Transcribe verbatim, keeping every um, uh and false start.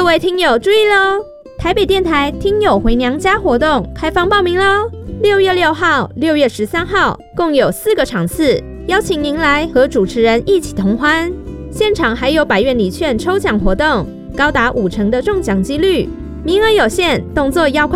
位听友注意喽！台北电台听友回娘家活动开放报名喽！六月六号、六月十三号共有四个场次，邀请您来和主持人一起同欢。现场还有百元礼券抽奖活动，高达五成的中奖几率，名额有限，动作要快。